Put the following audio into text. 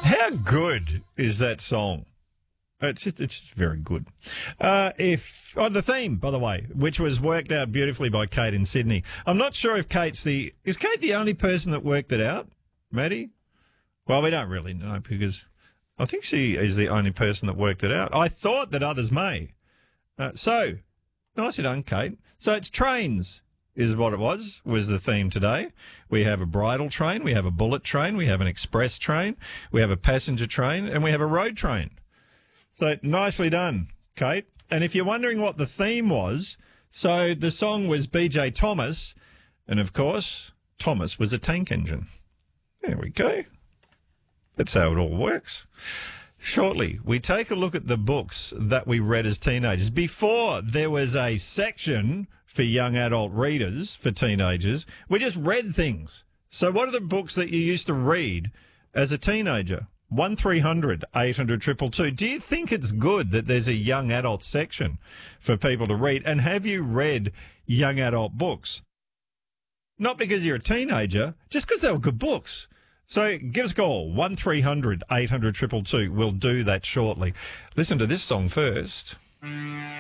How good is that song? It's very good. The theme, by the way, which was worked out beautifully by Kate in Sydney. I'm not sure if is Kate the only person that worked it out, Maddie? Well, we don't really know because I think she is the only person that worked it out. I thought that others may. So, nicely done, Kate. So it's trains is what it was the theme today. We have a bridle train, we have a bullet train, we have an express train, we have a passenger train, and we have a road train. So nicely done, Kate. And if you're wondering what the theme was, so the song was BJ Thomas, and of course, Thomas was a tank engine. There we go. That's how it all works. Shortly, we take a look at the books that we read as teenagers. Before there was a section for young adult readers, for teenagers, we just read things. So what are the books that you used to read as a teenager? 1300 800 222. Do you think it's good that there's a young adult section for people to read? And have you read young adult books? Not because you're a teenager, just because they were good books. So give us a call, 1300 800 222. We'll do that shortly. Listen to this song first.